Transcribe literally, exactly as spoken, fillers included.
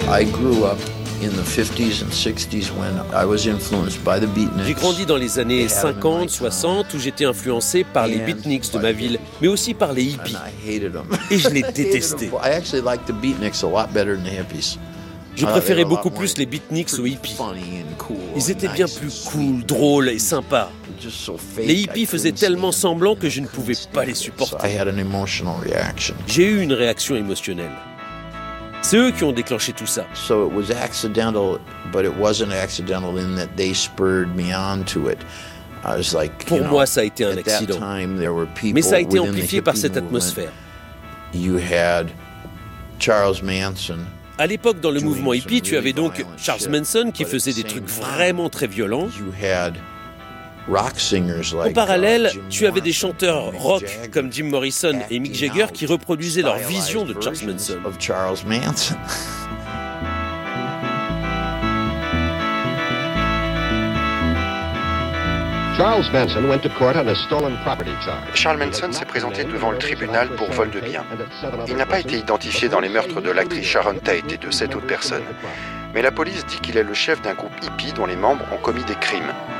I grew up in the fifties and sixties when I was influenced by the beatniks. J'ai grandi dans les années cinquante, soixante où j'étais influencé par les beatniks de ma ville, mais aussi par les hippies. Et je les détestais. I actually liked the beatniks a lot better than the hippies. Je préférais beaucoup plus les beatniks aux hippies. Ils étaient bien plus cool, drôles et sympas. Les hippies faisaient tellement semblant que je ne pouvais pas les supporter. J'ai eu une réaction émotionnelle. C'est eux qui ont déclenché tout ça. So it was accidental, but it wasn't accidental in that they spurred me on to it. I was like, Pour you know, moi, ça a été un at that accident. time, there were people Mais ça a été within the amplifié par hippie cette movement. atmosphère. You had Charles Manson. À l'époque, dans le mouvement hippie, tu avais donc Charles Manson qui faisait des trucs vraiment très violents. You had rock singers like, En parallèle, uh, Jim tu avais des Morrison, chanteurs Mick rock Jagger, comme Jim Morrison et Mick Jagger qui reproduisaient leur vision de Charles Manson. Of Charles Manson. Charles Manson went to court on a stolen property charge. Charles Manson s'est présenté devant le tribunal pour vol de biens. Il n'a pas été identifié dans les meurtres de l'actrice Sharon Tate et de sept autres personnes. Mais la police dit qu'il est le chef d'un groupe hippie dont les membres ont commis des crimes.